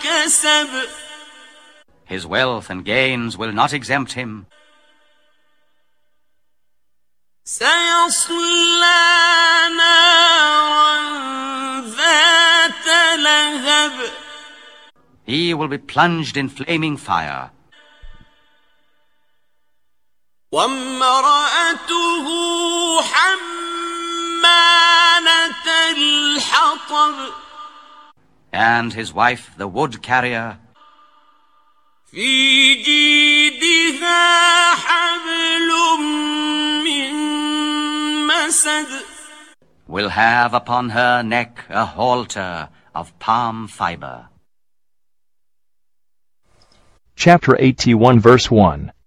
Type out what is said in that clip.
كسب. His wealth and gains will not exempt him. سيصلى نارا ذات لهب. He will be plunged in flaming fire. وامرأته حمالة الحطب. And his wife, the wood carrier, في جيدها حبل من مسد. will have upon her neck a halter of palm fiber. Chapter 81 verse 1.